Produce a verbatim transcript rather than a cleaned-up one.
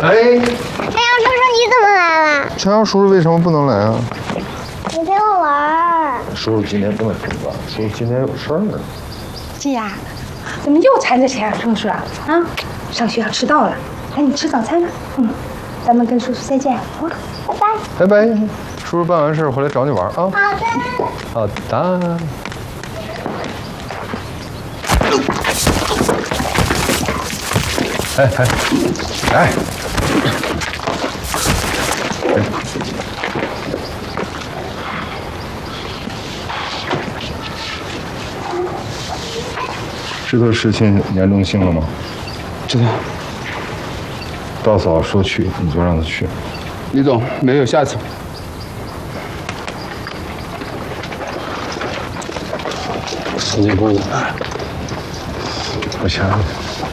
哎， 太阳叔叔你怎么来了？ 强阳叔叔为什么不能来啊？ 你陪我玩儿。 叔叔今天不能陪吧？叔叔今天有事儿。 季雅，怎么又缠着强阳叔叔啊？啊，上学要迟到了，赶紧吃早餐吧。嗯，咱们跟叔叔再见啊， 拜拜。 拜拜，叔叔办完事回来找你玩啊。 好的。 好的。哎哎哎！知道事情严重性了吗？ 知道。 大嫂说去，你就让她去。 李总，没有下次。 时间过了，我想。